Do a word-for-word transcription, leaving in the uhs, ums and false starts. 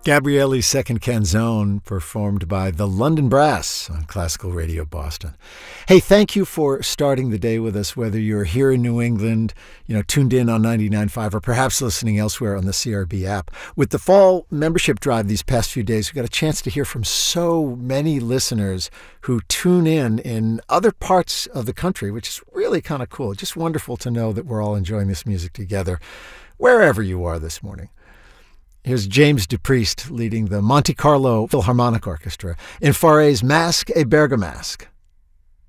Gabrielli's Second Canzone, performed by the London Brass on Classical Radio Boston. Hey, thank you for starting the day with us, whether you're here in New England, you know, tuned in on ninety-nine point five, or perhaps listening elsewhere on the C R B app. With the fall membership drive these past few days, we got a chance to hear from so many listeners who tune in in other parts of the country, which is really kind of cool. Just wonderful to know that we're all enjoying this music together, wherever you are this morning. Here's James DuPriest leading the Monte Carlo Philharmonic Orchestra in Fauré's Masque et Bergamasque.